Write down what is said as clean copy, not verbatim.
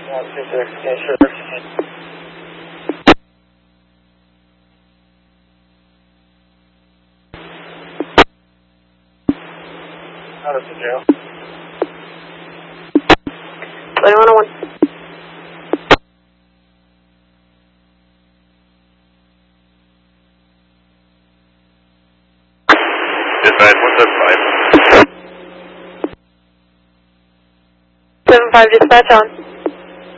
126, can you sure? Out of the jail. 2101. Dispatch 175. 75 dispatch on.